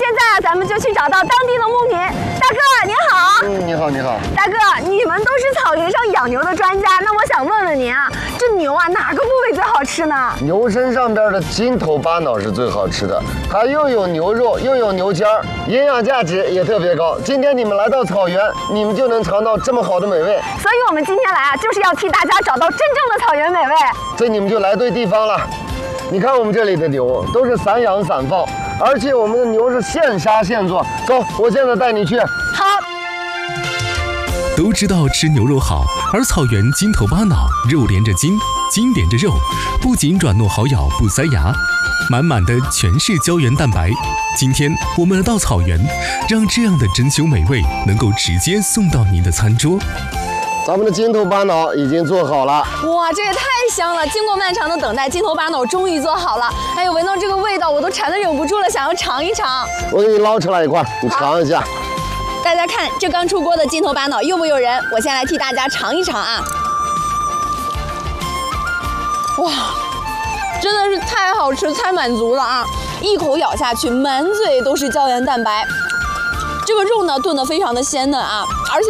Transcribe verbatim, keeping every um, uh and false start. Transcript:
现在啊，咱们就去找到当地的牧民。大哥您好。 嗯，你好，你好。 大哥，你们都是草原上养牛的专家，那我想问问您啊，这牛啊哪个部位最好吃呢？ 牛身上边的筋头巴脑是最好吃的，它又有牛肉，又有牛尖儿，营养价值也特别高。今天你们来到草原，你们就能尝到这么好的美味。 所以我们今天来啊，就是要替大家找到真正的草原美味。 这你们就来对地方了。你看我们这里的牛都是散养散放，而且我们的牛是现杀现做。走，我现在带你去。 好。 都知道吃牛肉好，而草原筋头巴脑，肉连着筋，筋连着肉，不仅软糯好咬不塞牙，满满的全是胶原蛋白。今天我们来到草原，让这样的珍馐美味能够直接送到您的餐桌。 咱们的筋头巴脑已经做好了。 哇，这也太香了！经过漫长的等待，筋头巴脑终于做好了。哎呦，闻到这个味道，我都馋得忍不住了，想要尝一尝。 我给你捞出来一块，你尝一下。 大家看，这刚出锅的筋头巴脑诱不诱人？我先来替大家尝一尝啊！哇，真的是太好吃、太满足了啊！一口咬下去，满嘴都是胶原蛋白。这个肉呢炖得非常的鲜嫩啊，而且